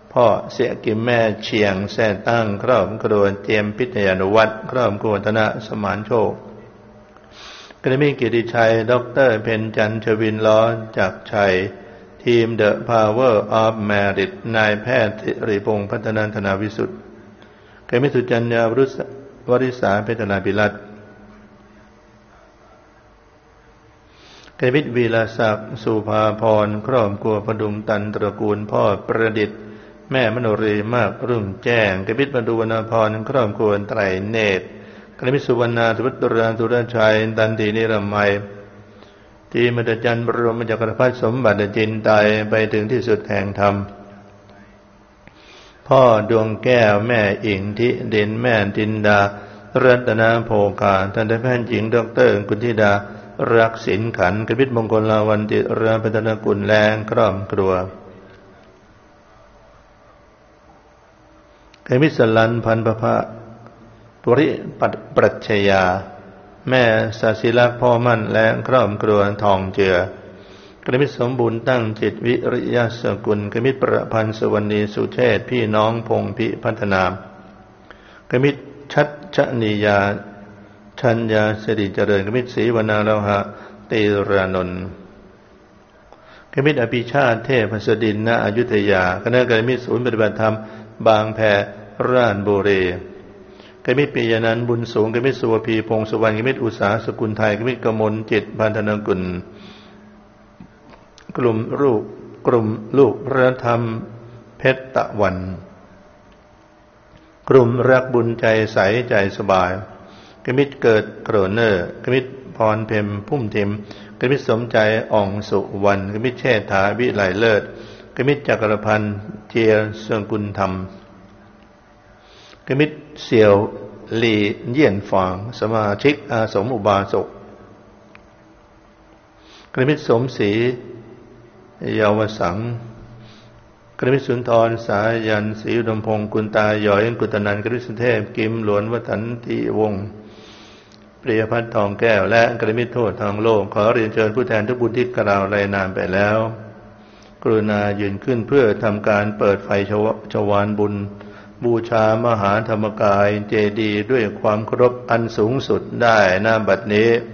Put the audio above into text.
พ่อเสียกิมแม่เชียงแท่ตั้งครอบครัวเจียมพิทยานุวัฒน์ครอบครัวธนสมานโชคกรมิกิติชัยดร.เพ็ญจันทร์ชวินล้อจากชัยทีม The Power of Merit นายแพทย์ศิริพงษ์พัฒนาธนาวิสุทธิ์กรมิสุจัญญาวริษาเพชรนาภิรัตน์กรมิวีรศักดิ์สุภาพรครอบครัวพดุงตันตระกูลพ่อประดิษฐ์แม่มโนรีมากรุ่งแจ้งกรมิบรรดุวรรณพรครอบครัวไตรเนตรกรมิสุวรรณาสุภัตราสุรชัยตันทีนิรมัยที่มหัศจรรย์บรมจักรพรรดิสมบัติจินไตไปถึงที่สุดแห่งธรรมพ่อดวงแก้วแม่อิงทิเด่นแม่จินดารัตนาโภคาทันตแพทย์หญิงดร.กุลธิดารักษิณขันธ์กฤษมงคลลาวันติราพัฒนกุลแรงครอบครัวกฤษสลันพันประภาปุริปรัชญาแม่ศาสิลักษณ์พ่อมั่นและครอบครัวทองเจือกฤษสมบูรณ์ตั้งจิตวิริยสกุลกฤษประพันธ์สวรรณีสุเชษพี่น้องพงพิพัฒนากฤษชัชนียาชัญญาสิริเจริญกฤษศรีวนาโลหะตีรานนท์กฤษอภิชาติเทพสดินณอยุธยาคณะกฤษศูนย์ปฏิบัติธรรมบางแพราชบุรีกฤษปิยนันท์บุญสูงกฤษสุวพีพงศ์สุวรรณกฤษอุษาสกุลไทยกฤษกมลจิตพันธนกุลกลุ่มลูกพระธรรมเพชรตะวันกลุ่มรักบุญใจใสใจสบายกฤษเกิดโกรเนอร์กฤษพรเพ็มพุ่มทิมกฤษสมใจอ่องสุวรรณกฤษเชษฐาวิไลเลิศกฤษจักรพันธ์เจียเสืองกุลธรรมกฤษเสี่ยวหลี่เยี่ยนฝางสมาชิกอาสมอุบาสกกฤษสมศรีเยาวสังกฤษสุนทรสายันศรีอุดมพงศ์กุลตาหยอยกุตนันท์กฤษเทพกิมหลวนวัฒนติวงศ์ปริยพัฒน์ทองแก้วและกฤษโทษทางโลกขอเรียนเชิญผู้แทนทุกบุญที่กล่าวรายนามไปแล้วกรุณายืนขึ้นเพื่อทำการเปิดไฟชวาลบุญบูชามหาธรรมกายเจดีย์ด้วยความเคารพอันสูงสุดได้ณบัดนี้